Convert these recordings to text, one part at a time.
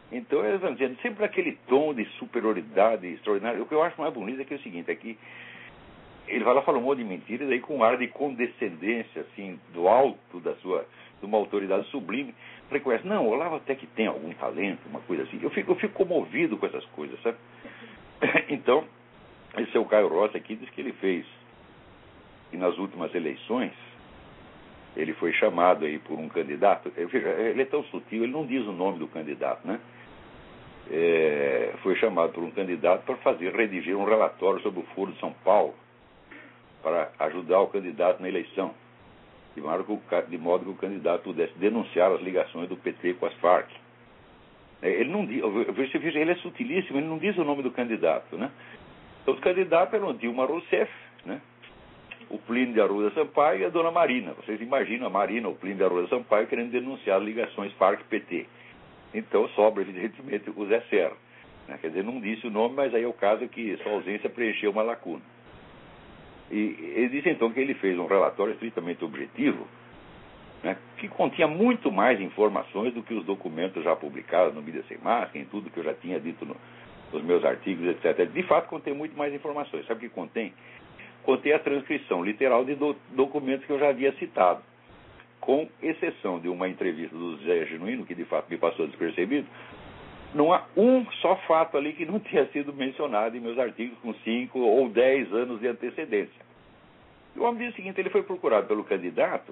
Então, eles vão dizendo, sempre aquele tom de superioridade extraordinário. O que eu acho mais bonito é que é o seguinte, é que ele vai lá, fala um monte de mentiras, aí com um ar de condescendência, assim, do alto de uma autoridade sublime, reconhece, não, o Olavo até que tem algum talento, uma coisa assim. Eu fico comovido com essas coisas, sabe? Então, esse é o Caio Rossi aqui, diz que ele fez, e nas últimas eleições, ele foi chamado aí por um candidato, veja, ele é tão sutil, ele não diz o nome do candidato, né? Foi chamado por um candidato para redigir um relatório sobre o Foro de São Paulo, para ajudar o candidato na eleição, de modo que o candidato pudesse denunciar as ligações do PT com as Farc. Ele não diz, veja, ele é sutilíssimo, ele não diz o nome do candidato, né? Então, os candidatos eram Dilma Rousseff, né? O Plínio de Arruda Sampaio e a dona Marina. Vocês imaginam a Marina, o Plínio de Arruda Sampaio, querendo denunciar as ligações Farc-PT. Então, sobra, evidentemente, o Zé Serra, né? Quer dizer, não disse o nome, mas aí é o caso que sua ausência preencheu uma lacuna. E ele disse, então, que ele fez um relatório estritamente objetivo, né, que continha muito mais informações do que os documentos já publicados no Mídia Sem Máscara, em tudo que eu já tinha dito nos meus artigos, etc. De fato, contém muito mais informações. Sabe o que contém? Contém a transcrição literal de documentos que eu já havia citado, com exceção de uma entrevista do Zé Genuíno, que de fato me passou despercebido. Não há um só fato ali que não tenha sido mencionado em meus artigos com 5 ou 10 anos de antecedência. E o homem disse o seguinte, ele foi procurado pelo candidato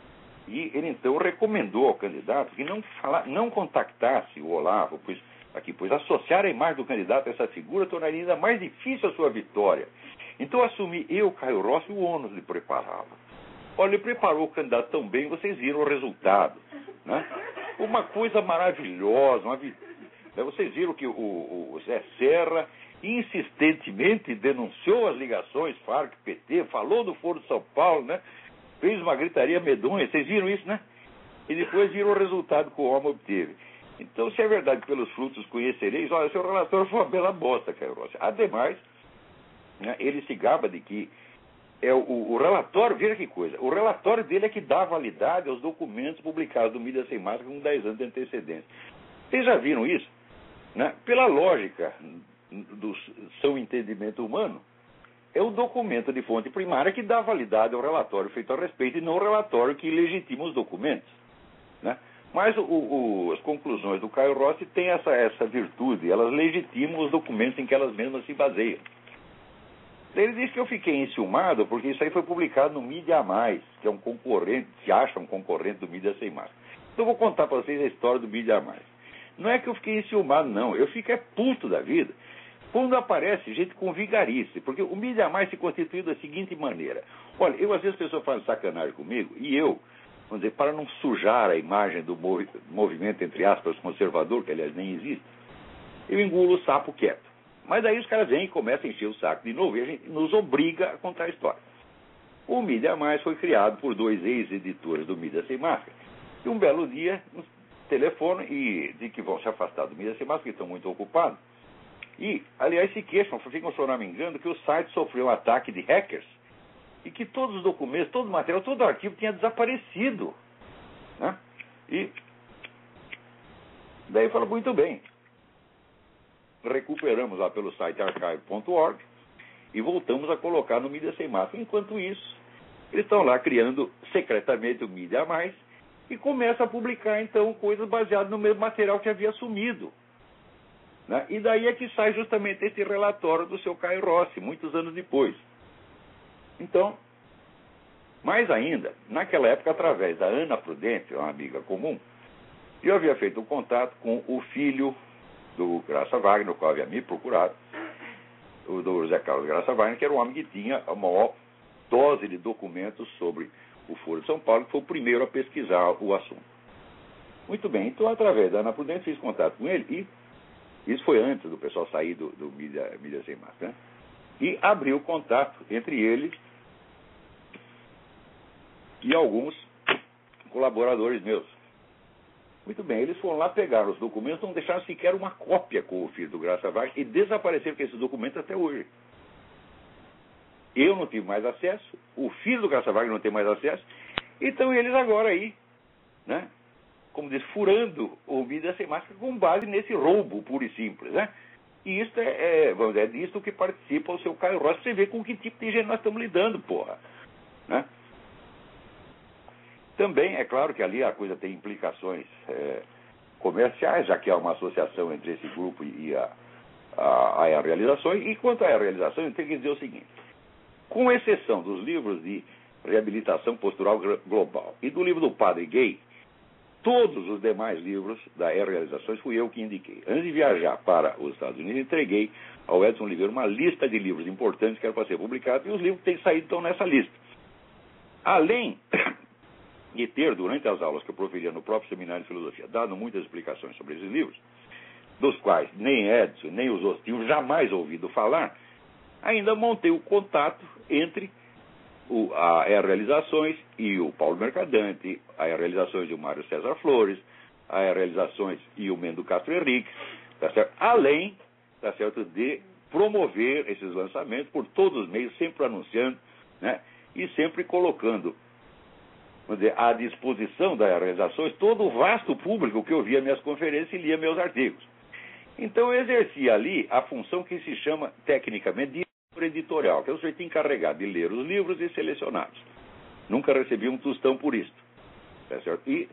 e ele então recomendou ao candidato que não contactasse o Olavo, pois associar a imagem do candidato a essa figura tornaria ainda mais difícil a sua vitória. Então assumi eu, Caio Rossi, o ônus de prepará-lo. Olha, ele preparou o candidato tão bem, vocês viram o resultado, né? Uma coisa maravilhosa, vocês viram que o Zé Serra insistentemente denunciou as ligações Farc-PT, falou do Foro de São Paulo, né? Fez uma gritaria medonha, vocês viram isso, né? E depois viram o resultado que o homem obteve. Então, se é verdade que pelos frutos conhecereis, olha, seu relatório foi uma bela bosta, Caio Rossi. Ademais, né, ele se gaba de que o relatório, veja que coisa, o relatório dele é que dá validade aos documentos publicados do Mídia Sem Máscara com 10 anos de antecedência. Vocês já viram isso? Né? Pela lógica do seu entendimento humano, é o documento de fonte primária que dá validade ao relatório feito a respeito e não o relatório que legitima os documentos, né? Mas as conclusões do Caio Rossi têm essa virtude, elas legitimam os documentos em que elas mesmas se baseiam. Ele disse que eu fiquei enciumado porque isso aí foi publicado no Mídia Mais, que é um concorrente, se acha um concorrente do Mídia Sem Máscara. Então eu vou contar para vocês a história do Mídia Mais. Não é que eu fiquei enciumado, não. Eu fiquei puto da vida quando aparece gente com vigarice. Porque o Mídia Mais se constituiu da seguinte maneira. Olha, às vezes as pessoas fazem sacanagem comigo, e eu, vamos dizer, para não sujar a imagem do movimento, entre aspas, conservador, que aliás nem existe, eu engulo o sapo quieto. Mas daí os caras vêm e começam a encher o saco de novo, e a gente nos obriga a contar a história. O Mídia Mais foi criado por 2 ex-editores do Mídia Sem Máscara, e um belo dia telefonam e dizem que vão se afastar do Mídia Sem Máscara, que estão muito ocupados. E, aliás, se queixam, ficam choramingando que o site sofreu um ataque de hackers e que todos os documentos, todo o material, todo o arquivo tinha desaparecido, né? E daí fala, muito bem, recuperamos lá pelo site archive.org e voltamos a colocar no Mídia Sem Máscara. Enquanto isso, eles estão lá criando secretamente o Mídia Mais e começam a publicar, então, coisas baseadas no mesmo material que havia sumido, né? E daí é que sai justamente esse relatório do seu Caio Rossi, muitos anos depois. Então, mais ainda, naquela época, através da Ana Prudente, uma amiga comum, eu havia feito um contato com o filho do Graça Wagner, o qual havia me procurado, o do José Carlos Graça Wagner, que era um homem que tinha a maior dose de documentos sobre o Foro de São Paulo, que foi o primeiro a pesquisar o assunto. Muito bem, então, através da Ana Prudente, fiz contato com ele, e isso foi antes do pessoal sair do Mídia Sem Máscara, né? E abriu contato entre ele e alguns colaboradores meus. Muito bem, eles foram lá, pegaram os documentos, não deixaram sequer uma cópia com o filho do Graça Wagner e desapareceram com esses documentos até hoje. Eu não tive mais acesso, o filho do Graça Wagner não tem mais acesso, então eles agora aí, né, como diz, furando o Vidas Sem Máscara com base nesse roubo puro e simples, né? E isso vamos dizer, é disso que participa o seu Caio Rossi. Você vê com que tipo de gente nós estamos lidando, porra, né? Também é claro que ali a coisa tem implicações comerciais, já que há uma associação entre esse grupo e a realizações. E quanto à realização, eu tenho que dizer o seguinte: com exceção dos livros de reabilitação postural global e do livro do Padre Gay, todos os demais livros da realizações fui eu que indiquei. Antes de viajar para os Estados Unidos, entreguei ao Edson Oliveira uma lista de livros importantes que eram para ser publicados, e os livros que têm saído estão nessa lista. Além de ter, durante as aulas que eu proferia no próprio Seminário de Filosofia, dado muitas explicações sobre esses livros, dos quais nem Edson, nem os outros tinham jamais ouvido falar, ainda montei o contato entre a Realizações e o Paulo Mercadante, a Realizações e o Mário César Flores, a Realizações e o Mendo Castro Henrique, tá certo? Além, tá certo, de promover esses lançamentos por todos os meios, sempre anunciando, né, e sempre colocando, vamos dizer, à disposição das Realizações todo o vasto público que ouvia minhas conferências e lia meus artigos. Então eu exercia ali a função que se chama tecnicamente de editorial, que é o sujeito encarregado de ler os livros e selecioná-los. Nunca recebi um tostão por isso. Tá certo? E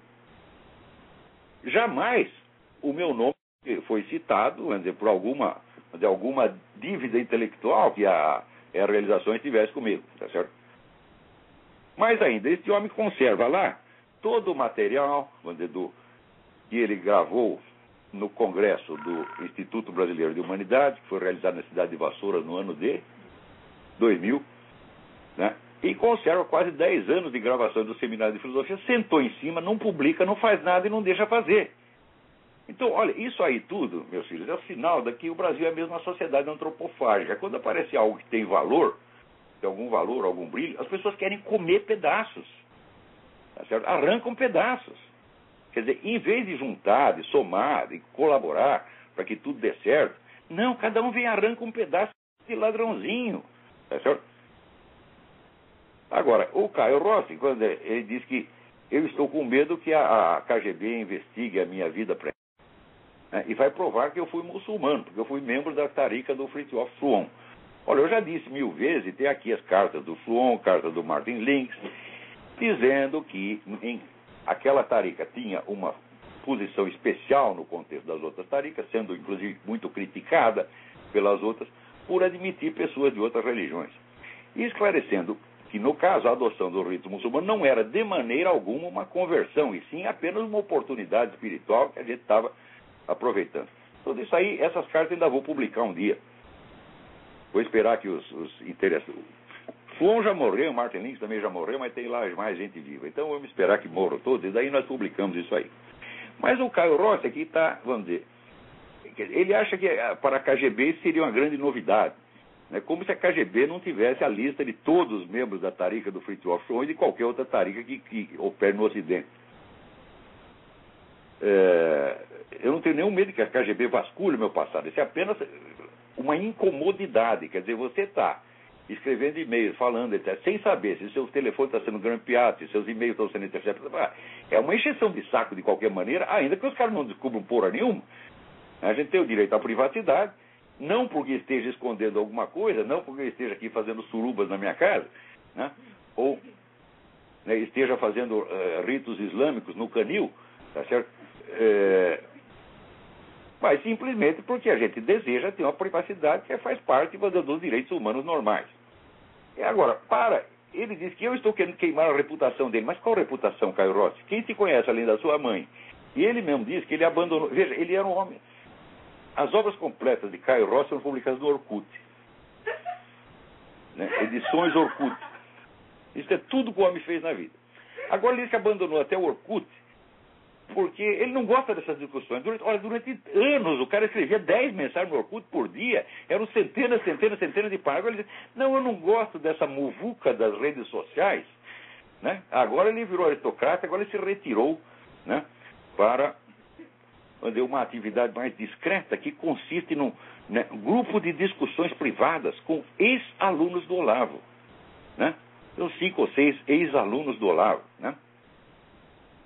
jamais o meu nome foi citado, vamos dizer, por alguma dívida intelectual que a Realizações tivesse comigo. Tá certo? Mas ainda, este homem conserva lá todo o material, vamos dizer, que ele gravou no Congresso do Instituto Brasileiro de Humanidade, que foi realizado na cidade de Vassouras no ano de 2000, né? E conserva quase 10 anos de gravação do Seminário de Filosofia, sentou em cima, não publica, não faz nada e não deixa fazer. Então, olha, isso aí tudo, meus filhos, é o sinal de que o Brasil é mesmo uma sociedade antropofágica. Quando aparece algo que tem valor, algum brilho, as pessoas querem comer pedaços, tá certo? Arrancam pedaços. Quer dizer, em vez de juntar, de somar, de colaborar para que tudo dê certo, não, cada um vem e arranca um pedaço de ladrãozinho. Tá certo? Agora, o Caio Rossi, quando ele diz que eu estou com medo que a KGB investigue a minha vida né, e vai provar que eu fui muçulmano, porque eu fui membro da tarica do Fritjof Schuon. Olha, eu já disse 1000 vezes, e tem aqui as cartas do Schuon, cartas do Martin Links, dizendo que aquela tarica tinha uma posição especial no contexto das outras taricas, sendo inclusive muito criticada pelas outras, por admitir pessoas de outras religiões. E esclarecendo que, no caso, a adoção do rito muçulmano não era de maneira alguma uma conversão, e sim apenas uma oportunidade espiritual que a gente estava aproveitando. Tudo isso aí, essas cartas ainda vou publicar um dia. Vou esperar que os interessados... Fuon já morreu, Martin Links também já morreu, mas tem lá mais gente viva. Então vamos esperar que morram todos, e daí nós publicamos isso aí. Mas o Caio Rossi aqui está, vamos dizer, ele acha que para a KGB seria uma grande novidade. Né? Como se a KGB não tivesse a lista de todos os membros da tarica do Fritjof Schuon e de qualquer outra tarica que opere no Ocidente. Eu não tenho nenhum medo que a KGB vasculhe o meu passado. Isso é apenas uma incomodidade. Quer dizer, você está escrevendo e-mails, falando, etc., sem saber se o seu telefone está sendo grampeado, se seus e-mails estão sendo interceptados. É uma encheção de saco de qualquer maneira, ainda que os caras não descubram porra nenhuma. A gente tem o direito à privacidade, não porque esteja escondendo alguma coisa, não porque esteja aqui fazendo surubas na minha casa, né? Ou né, esteja fazendo ritos islâmicos no canil, tá certo? Mas simplesmente porque a gente deseja ter uma privacidade que faz parte dos direitos humanos normais. E agora, ele diz que eu estou querendo queimar a reputação dele. Mas qual reputação, Caio Rossi? Quem te conhece além da sua mãe? E ele mesmo diz que ele abandonou... Veja, ele era um homem... As obras completas de Caio Rossi foram publicadas no Orkut. Né? Edições Orkut. Isso é tudo que o homem fez na vida. Agora ele diz que abandonou até o Orkut porque ele não gosta dessas discussões. Durante anos o cara escrevia 10 mensagens no Orkut por dia, eram centenas de páginas. Ele dizia, não, eu não gosto dessa muvuca das redes sociais. Né? Agora ele virou aristocrata, agora ele se retirou, né, para uma atividade mais discreta que consiste num grupo de discussões privadas com ex-alunos do Olavo. Né? Então, 5 ou 6 ex-alunos do Olavo. Né?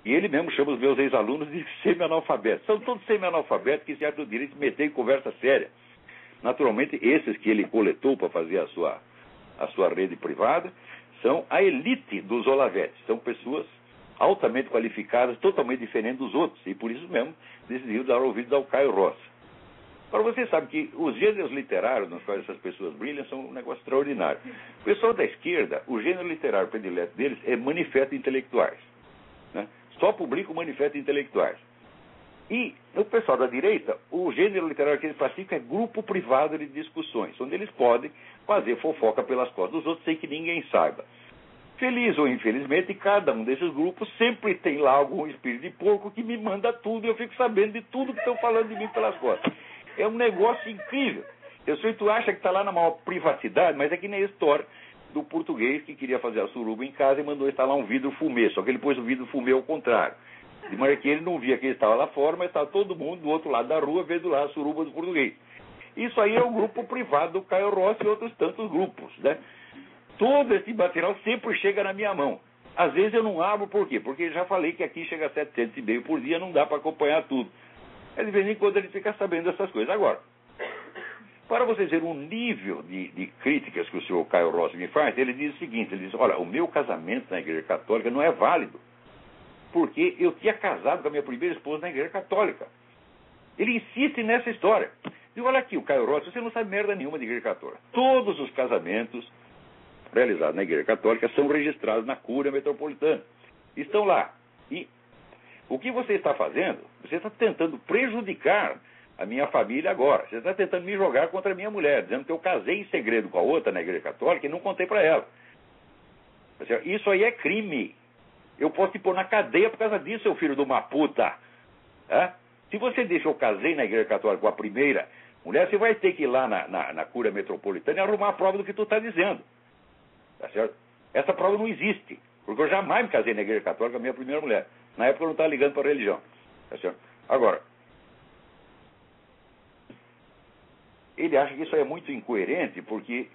E ele mesmo chama os meus ex-alunos de semi-analfabetos. São todos semi-analfabetos que se acham o direito de meter em conversa séria. Naturalmente, esses que ele coletou para fazer a sua rede privada são a elite dos Olavetes. São pessoas altamente qualificadas, totalmente diferentes dos outros. E por isso mesmo decidiu dar ouvidos ao Caio Rossi. Agora, você sabe que os gêneros literários nos quais essas pessoas brilham são um negócio extraordinário. O pessoal da esquerda, o gênero literário predileto deles é manifesto intelectuais. Né? Só publica o manifesto intelectuais. E o pessoal da direita, o gênero literário que eles praticam é grupo privado de discussões, onde eles podem fazer fofoca pelas costas dos outros sem que ninguém saiba. Feliz ou infelizmente, cada um desses grupos sempre tem lá algum espírito de porco que me manda tudo e eu fico sabendo de tudo que estão falando de mim pelas costas. É um negócio incrível. Eu sei que tu acha que está lá na maior privacidade, mas é que nem a história do português que queria fazer a suruba em casa e mandou instalar um vidro fumê, só que ele pôs o vidro fumê ao contrário. De maneira que ele não via que ele estava lá fora, mas estava todo mundo do outro lado da rua vendo lá a suruba do português. Isso aí é um grupo privado do Caio Rossi e outros tantos grupos, né? Todo esse material sempre chega na minha mão. Às vezes eu não abro, por quê? Porque já falei que aqui chega a 700 e-mails por dia, não dá para acompanhar tudo. Mas de vez em quando ele fica sabendo dessas coisas. Agora, para vocês verem o nível de críticas que o senhor Caio Rossi me faz, ele diz o seguinte, ele diz, olha, o meu casamento na Igreja Católica não é válido, porque eu tinha casado com a minha primeira esposa na Igreja Católica. Ele insiste nessa história. Digo, olha aqui, o Caio Rossi, você não sabe merda nenhuma de Igreja Católica. Todos os casamentos realizados na Igreja Católica são registrados na Cúria Metropolitana. Estão lá. E o que você está fazendo? Você está tentando prejudicar a minha família agora. Você está tentando me jogar contra a minha mulher, dizendo que eu casei em segredo com a outra na Igreja Católica e não contei para ela. Isso aí é crime. Eu posso te pôr na cadeia por causa disso, seu filho de uma puta. É? Se você deixa eu casei na Igreja Católica com a primeira mulher, você vai ter que ir lá na Cúria Metropolitana e arrumar a prova do que tu está dizendo. Tá certo? Essa prova não existe. Porque eu jamais me casei na Igreja Católica com a minha primeira mulher. Na época eu não estava ligando para a religião. Tá certo? Agora, ele acha que isso é muito incoerente, porque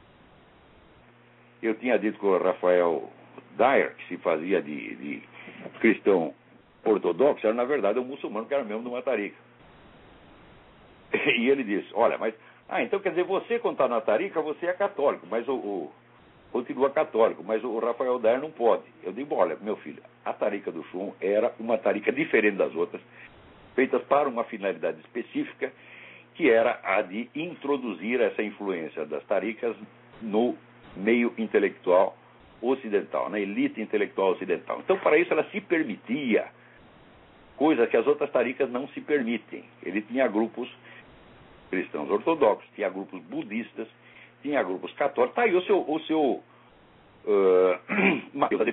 eu tinha dito com o Rafael Dyer, que se fazia de cristão ortodoxo, era na verdade um muçulmano que era membro de uma tarica. E ele disse, olha, mas... então quer dizer, você quando está na tarica, você é católico, mas continua católico, mas o Rafael Dyer não pode. Eu digo, olha, meu filho, a tarica do Chum era uma tarica diferente das outras, feitas para uma finalidade específica, que era a de introduzir essa influência das taricas no meio intelectual ocidental, na elite intelectual ocidental. Então, para isso, ela se permitia coisas que as outras taricas não se permitem. Ele tinha grupos cristãos ortodoxos, tinha grupos budistas, tinha grupos católicos. Tá aí o seu